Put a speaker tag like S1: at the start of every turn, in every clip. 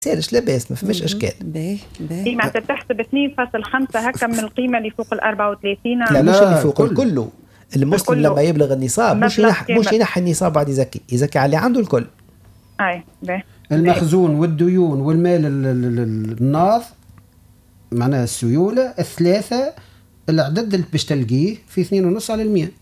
S1: سالش لاباس ما فماش اشكال.
S2: باهي
S3: باهي. معناتها تحسب 2.5 هكا من القيمه اللي فوق ال 34.
S1: لا مش اللي فوق الكل. المسلم لما يبلغ النصاب مش ينحي النصاب بعد يزكي على اللي عنده الكل.
S3: اي باهي.
S4: المخزون والديون والمال الناض معناها السيوله الثلاثه العدد اللي باش تلقيه في 2.5 على 100.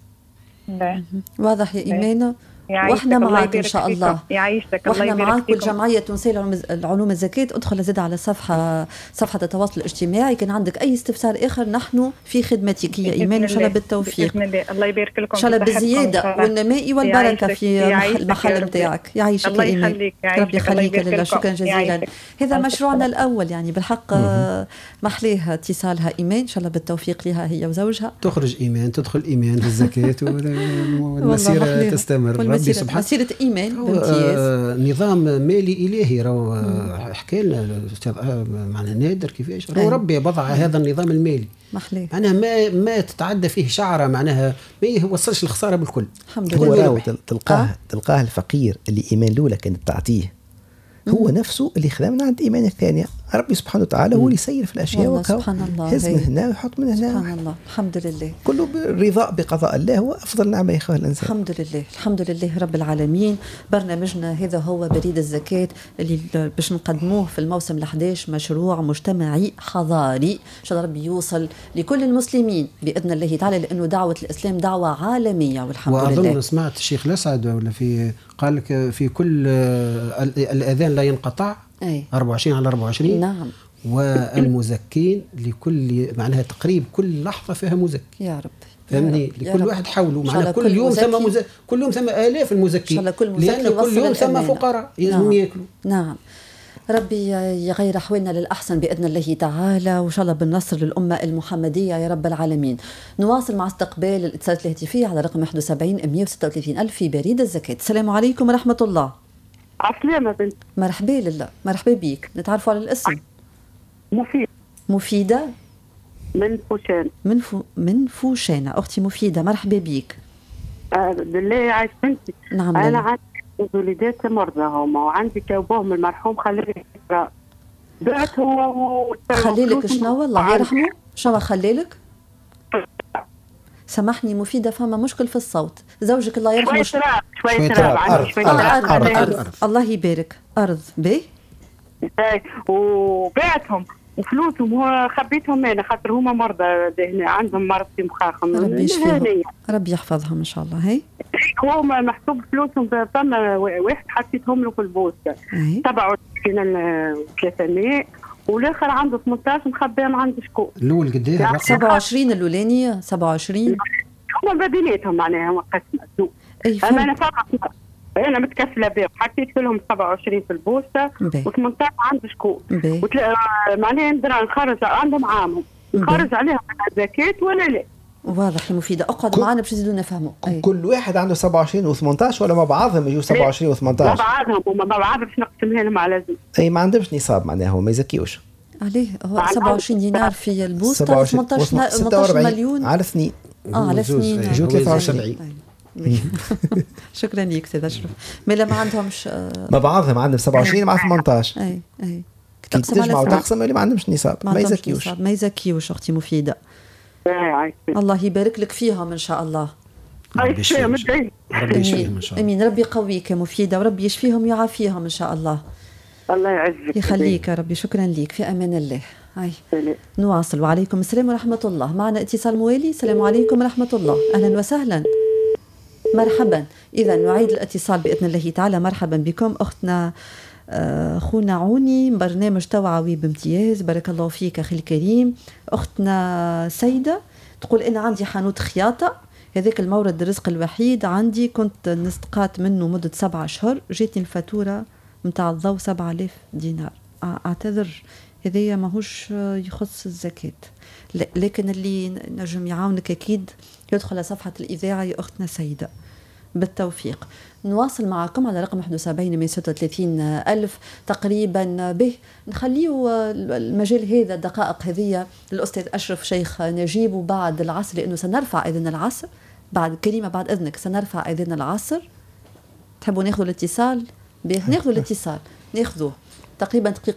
S2: واضح يا إيمانة. واحنا معاك ان شاء الله.
S3: يعيشك.
S2: واحنا معاك والجمعيه التونسيه للعلوم الزكاه. ادخل زاد على صفحه التواصل الاجتماعي. كان عندك اي استفسار اخر نحن في خدمتك يا ايمان. ان شاء الله بالتوفيق.
S3: الله يبارك لكم.
S2: ان شاء الله بالزياده والنماء والبركه في المحل نتاعك. يعيشك يا ايمان. ربي يخليك لله. شكرا جزيلا. هذا مشروعنا الاول يعني بالحق. محليها اتصالها ايمان. ان شاء الله بالتوفيق لها هي وزوجها.
S4: تخرج ايمان تدخل ايمان في الزكاه والمسيره تستمر.
S2: مسيرة إيمان بامتياز.
S4: نظام مالي إلهي راهو حكى لنا الأستاذ معنا نادر كيفاش راهو ربي وضع هذا النظام المالي معناها ما تتعدى فيه شعره معناها ما يوصلش الخسارة بالكل.
S2: الحمد لله.
S1: تلقاه الفقير اللي إيمان الأولى كانت تعطيه هو نفسه اللي خذا من عند إيمان الثانية. ربي سبحانه وتعالى هو اللي يسير في الأشياء
S2: سبحان الله.
S1: هز من هنا ويحط من هنا.
S2: سبحان الله. الحمد لله.
S1: كله بالرضا بقضاء الله هو أفضل نعمة يخواه الإنسان.
S2: الحمد لله. الحمد لله رب العالمين. برنامجنا هذا هو بريد الزكاة اللي باش نقدموه في الموسم ال11. مشروع مجتمعي حضاري إن شاء الله ربي يوصل لكل المسلمين بإذن الله تعالى لأنه دعوة الإسلام دعوة عالمية والحمد لله.
S4: وأظن سمعت الشيخ الأسعد ولا قال لك في كل الأذان لا ينقطع 24 على 24.
S2: نعم.
S4: والمزكين لكل معناها تقريب كل لحظة فيها مزكي.
S2: يا رب.
S4: فهمني لكل واحد حوله معناها كل يوم ثم كل يوم ثم آلاف المزكين لأن كل يوم ثم فقراء لازم يأكلوا.
S2: نعم. ربي يغير أحوالنا للأحسن بإذن الله تعالى وإن شاء الله بالنصر للأمة المحمدية يا رب العالمين. نواصل مع استقبال الاتصالات الهاتفية على رقم 71 136 ألف في بريد الزكاة. السلام عليكم ورحمة الله.
S5: عسلامة بنت.
S2: مرحبا لله. مرحبا بيك. نتعرفوا على الاسم. مفيدة
S5: من فوشان.
S2: من فوشانة. أختي مفيدة مرحبا بيك.
S5: بالله يعيش بنتي.
S2: نعم.
S5: أنا عندي وليدات مرضى هما وعندي كابوهم المرحوم خليلي بعتهم.
S2: خليلك شنو الله يرحمه؟ شنو خليلك؟ سامحني مفيدة فما مشكل في الصوت. زوجك الله يرحمه
S5: شوية تراب.
S2: أرض. الله يبارك. أرض بيه
S5: وبعتهم وفلوسهم هو خبيتهم أنا خاطر هما مرضى عندهم مرض في مخاخهم.
S2: ربي يشفيهم. ربي يحفظهم إن شاء الله. هي
S5: هو محسوب فلوسهم فما واحد حطيتهم له في البوسطة 27,300 والاخر عنده 18 مخبيهم عند شكون.
S4: الاول قديه
S2: 27 الاولانيه 27
S5: هما بدينيتهم معناها هما قسمه. اما انا فقط انا متكفله بهم حطيت لهم 27 في البوسطه و18 عند شكون معناها نقدر نخرج عندهم عامهم نخرج عليهم الزكاه ولا لا.
S2: واضح مفيدة. اقعد معنا باش نزيدوا نفهموا.
S1: كل واحد عنده 27 و18 ولا مع بعضهم يجوا 27 و18؟
S5: مع بعضهم وما بعض باش نقسمها لهم على زين.
S1: اي ما عندهمش نصاب معناها ما يزكيوش
S2: عليه. هو 27 دينار في البوسطة 18 مليون
S1: على سنين.
S2: على سنين
S1: يجوا 73.
S2: شكرا لك سيد اشرف. ما عندهمش
S1: ما بعضهم عندهم 27 مع 18.
S2: اي
S1: تجمع وتقسم اللي ما عندهمش نصاب ما يزكيوش.
S2: ما يزكيوش اختي مفيدة. الله يبارك لك فيهم ان شاء الله.
S4: ربي يشفيهم ان شاء الله.
S2: امين. ربي يقويك يا مفيدة وربي يشفيهم ويعافيهم ان شاء الله.
S5: الله يعزك
S2: يخليك يا ربي. شكرا لك. في امان الله. نواصل. وعليكم السلام ورحمة الله. معنا اتصال موالي. السلام عليكم ورحمة الله. اهلا وسهلا. مرحبا. اذا نعيد الاتصال باذن الله تعالى. مرحبا بكم اختنا خونا عوني برنامج توعوي بامتياز. بارك الله فيك اخي الكريم. اختنا سيدة تقول انا عندي حانوت خياطة هذاك المورد الرزق الوحيد عندي كنت نستقات منه مدة 7 أشهر جاتني الفاتورة متاع الضوء 7000 دينار. اعتذر هذايا ماهوش يخص الزكاة لكن اللي نجم يعاونك اكيد يدخل على صفحة الإذاعة يا اختنا سيدة. بالتوفيق. نواصل معكم على رقم 71 من 36 ألف تقريبا. به نخليه المجال هذا الدقائق هذه للأستاذ أشرف شيخ نجيب وبعد العصر لأنه سنرفع إذن العصر بعد كلمة بعد إذنك سنرفع إذن العصر. تحبوا ناخذوا الاتصال؟ ناخذوا الاتصال ناخذوه. تقريبا